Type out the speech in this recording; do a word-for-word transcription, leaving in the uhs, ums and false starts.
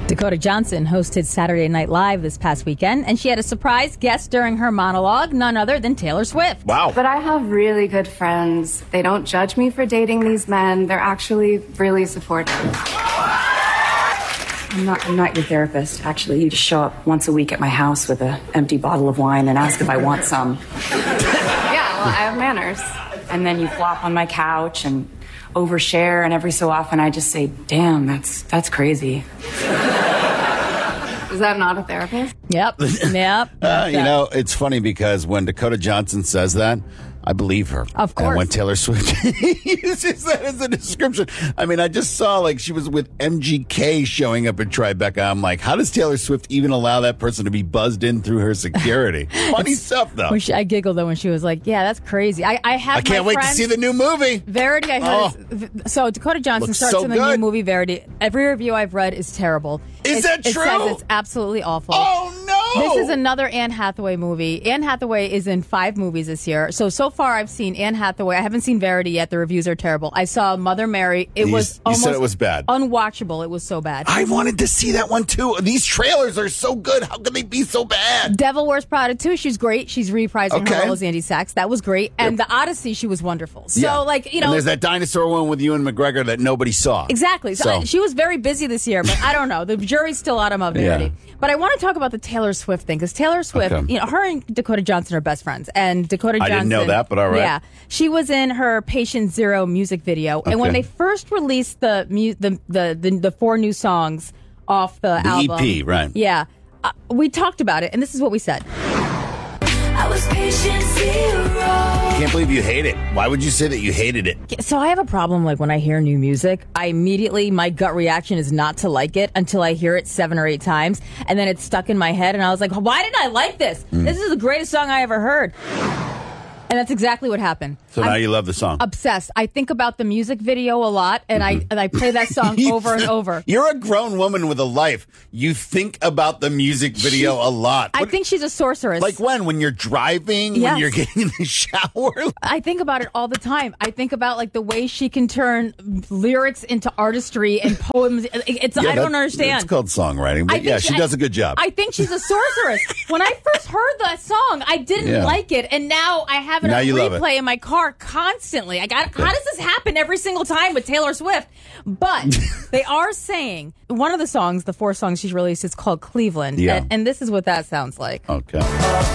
Dakota Johnson hosted Saturday Night Live this past weekend, and she had a surprise guest during her monologue, none other than Taylor Swift. Wow. But I have really good friends. They don't judge me for dating these men. They're actually really supportive. I'm not, I'm not your therapist, actually. You just show up once a week at my house with an empty bottle of wine and ask if I want some. Yeah, well, I have manners. And then you flop on my couch and overshare, and every so often I just say, damn, that's that's crazy. Is that not a therapist? Yep. Yep. Uh, you know, it's funny because when Dakota Johnson says that, I believe her. Of course. And when Taylor Swift uses that as a description, I mean, I just saw like she was with M G K showing up at Tribeca. I'm like, how does Taylor Swift even allow that person to be buzzed in through her security? Funny stuff, though. When she, I giggled though when she was like, "Yeah, that's crazy." I, I have. I can't my wait friends, to see the new movie. Verity. I heard. Oh. Is, so Dakota Johnson Looks starts so in the good. new movie Verity. Every review I've read is terrible. Is it, that it true? Says it's absolutely awful. Oh no! This is another Anne Hathaway movie. Anne Hathaway is in five movies this year. So so far I've seen Anne Hathaway. I haven't seen Verity yet. The reviews are terrible. I saw Mother Mary. It You- was you almost said it was bad. unwatchable. It was so bad. I wanted to see that one too. These trailers are so good. How could they be so bad? Devil Wears Prada too. She's great. She's reprising Okay. her role as Andy Sachs. That was great. And Yep. The Odyssey, she was wonderful. So Yeah. like you know, and there's that dinosaur one with Ewan McGregor that nobody saw. exactly. So, So- I- she was very busy this year, but I don't know. The jury's still out on Mother Yeah. Mary. But I want to talk about the Taylor Swift thing because Taylor Swift, Okay. you know, her and Dakota Johnson are best friends, and Dakota I Johnson. didn't know that, but all right. Yeah, she was in her Patient Zero music video, and when Okay. they first released the mu- the, the the the four new songs off the, The album, E P, right. Yeah, uh, we talked about it, and this is what we said. I was patient zero. I can't believe you hate it. Why would you say that you hated it? So I have a problem, like, when I hear new music, I immediately, my gut reaction is not to like it until I hear it seven or eight times, and then it's stuck in my head, and I was like, why didn't I like this? Mm. This is the greatest song I ever heard. And that's exactly what happened. So now I'm you love the song. obsessed. I think about the music video a lot, and I and I play that song You- over and over. You're a grown woman with a life. You think about the music video a lot. I What- think she's a sorceress. Like when? When you're driving? When Yes. you're getting in the shower? I think about it all the time. I think about like the way she can turn lyrics into artistry and poems. It- It's Yeah, I don't that- understand. It's called songwriting. I But think yeah, she I- does a good job. I think she's a sorceress. When I first heard that song, I didn't Yeah. like it, and now I have it Now on you love it. replay in my car constantly. I got. How does this happen every single time with Taylor Swift? But they are saying one of the songs, the four songs she's released, is called Cleveland, Yeah. and, and this is what that sounds like. Okay.